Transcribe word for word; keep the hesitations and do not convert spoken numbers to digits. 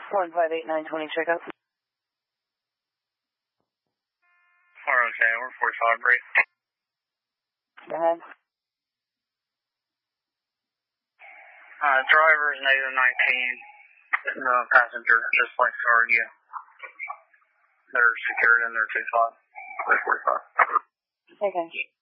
one five eight nine twenty checkup. We're okay, we're forty-five, great. Go ahead. Uh, driver is negative nineteen. The passenger, just like for you. They're secured in their two five. They're forty-five. Okay.